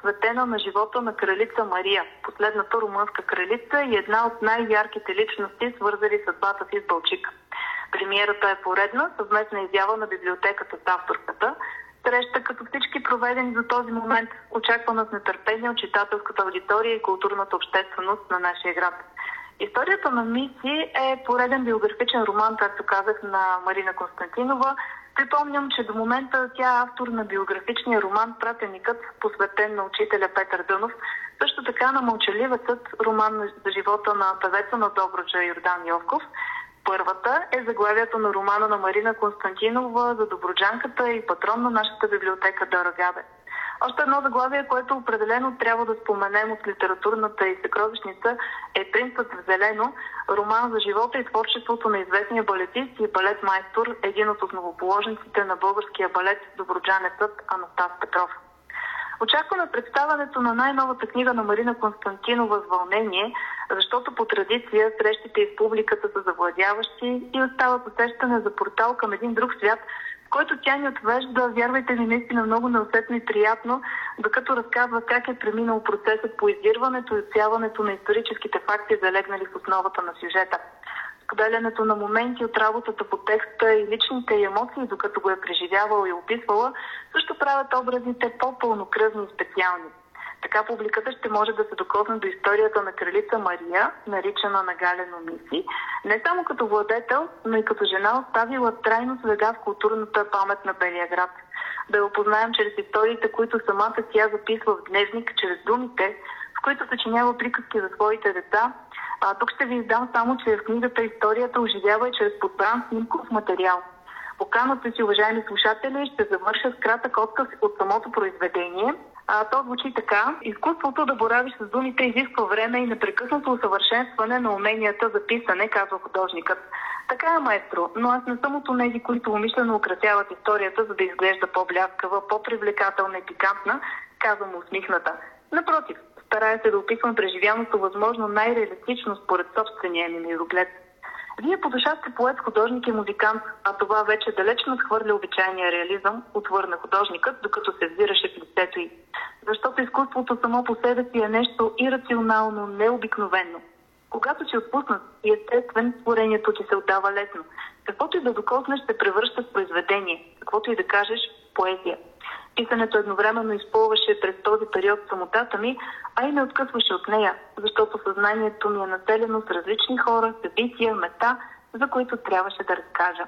посветена на живота на кралица Мария, последната румънска кралица и една от най-ярките личности, свързали съдбата си с Балчик. Премиерата е поредна, съвместна изява на библиотеката с авторката. Среща като всички проведени до този момент, очаквана с нетърпение от читателската аудитория и културната общественост на нашия град. Историята на Миси е пореден биографичен роман, както казах, на Марина Константинова. Припомням, че до момента тя е автор на биографичния роман "Пратеникът", посветен на учителя Петър Дънов. Също така на "Мълчаливецът", роман за живота на певеца на Добруджа Йордан Йовков. Първата е заглавието на романа на Марина Константинова за добруджанката и патрон на нашата библиотека Дора Габе. Още едно заглавие, което определено трябва да споменем от литературната и съкровищница, е "Принцът в зелено", роман за живота и творчеството на известния балетист и балет-майстор, един от основоположниците на българския балет, добруджанецът Анастас Петров. Очакваме представянето на най-новата книга на Марина Константинова с вълнение, защото по традиция срещите и с публиката са завладяващи и остават усещане за портал към един друг свят, в който тя ни отвежда, вярвайте ми, наистина много неусетно и приятно, докато разказва как е преминал процесът по издирването и отсяването на историческите факти, залегнали в основата на сюжета. Споделянето на моменти от работата по текста и личните емоции, докато го е преживявала и описвала, също правят образите по-пълнокръвни и специални. Така публиката ще може да се докосне до историята на кралица Мария, наричана нагалено Миси, не само като владетел, но и като жена, оставила трайно следа в културната памет на белия град. Да я опознаем чрез историите, които самата тя записва в дневник, чрез думите, в които съчинява приказки за своите деца. Тук ще ви издам само, че в книгата историята оживява и чрез подбран снимков материал. Поканата си, уважаеми слушатели, ще завърша с кратък отказ от самото произведение. То звучи така: изкуството да боравиш с думите изисква време и непрекъснато усъвършенстване на уменията за писане, казва художникът. Така е, маестро, но аз не съм от онези, които умишлено украсяват историята, за да изглежда по-бляскава, по-привлекателна и пикантна, казвам усмихната. Напротив, старая се да описвам преживяното възможно най-реалистично според собствения ми мироглед. Вие по душа сте поет, художник и музикант, а това вече далеч надхвърля обичайния реализъм, отвърна художникът, докато се взираше в лицето й. Защото изкуството само по себе си е нещо ирационално, необикновено. Когато си отпуснат и естествен, творението ти се отдава лесно. Каквото и да докоснеш, се превръща в произведение, каквото и да кажеш – поезия. Писането едновременно изпълваше през този период самотата ми, а и ме откъсваше от нея, защото съзнанието ми е населено с различни хора, събития, места, за които трябваше да разкажа.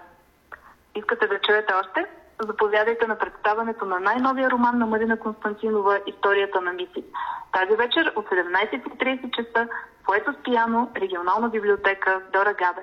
Искате да чуете още? Заповядайте на представянето на най-новия роман на Марина Константинова "Историята на Миси". Тази вечер от 17:30 часа в Поетос пиано, регионална библиотека Дора Габе.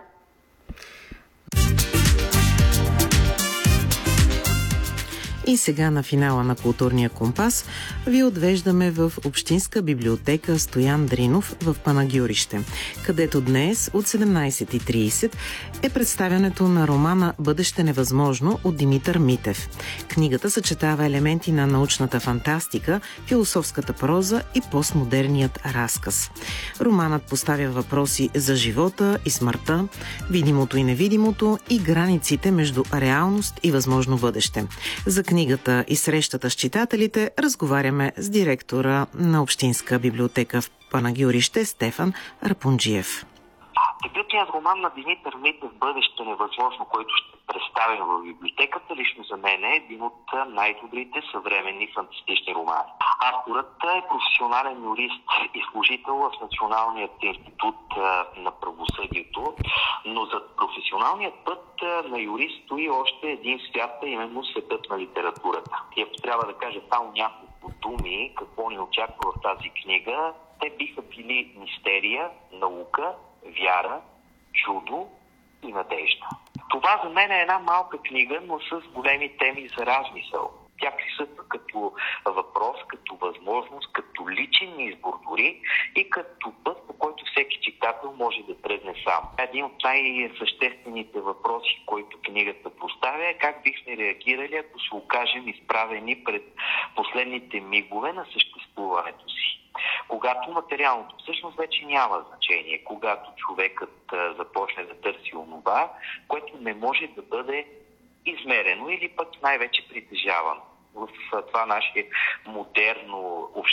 И сега на финала на Културния компас ви отвеждаме в Общинска библиотека Стоян Дринов в Панагюрище, където днес от 17:30 е представянето на романа "Бъдеще невъзможно" от Димитър Митев. Книгата съчетава елементи на научната фантастика, философската проза и постмодерният разказ. Романът поставя въпроси за живота и смъртта, видимото и невидимото и границите между реалност и възможно бъдеще. За книгата и срещата с читателите разговаряме с директора на Общинска библиотека в Панагюрище Стефан Рапунджиев. Дебютният роман на Димитър Митев "Бъдеще невъзможно", който ще представим в библиотеката, лично за мен е един от най-добрите съвременни фантастични романи. Авторът е професионален юрист и служител в Националният институт на правосъдието, но зад професионалният път на юрист стои още един свят, именно светът на литературата. И ако трябва да кажа само няколко думи какво ни очаква в тази книга, те биха били мистерия, наука, вяра, чудо и надежда. Това за мен е една малка книга, но с големи теми за размисъл. Тя присъства като въпрос, като възможност, като личен избор дори и като път, по който всеки читател може да тръгне сам. Един от най-съществените въпроси, който книгата поставя, е как бихме реагирали, ако се окажем изправени пред последните мигове на съществуването си. Когато материалното всъщност вече няма значение, когато човекът започне да търси онова, което не може да бъде измерено или пък най-вече притежавано в това наше модерно общество.